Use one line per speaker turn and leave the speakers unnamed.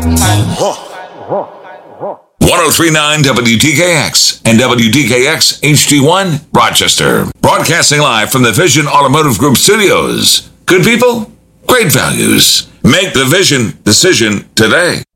1039 WDKX and WDKX HD1 Rochester. Broadcasting live from the Vision Automotive Group studios. Good people, great values. Make the Vision decision today.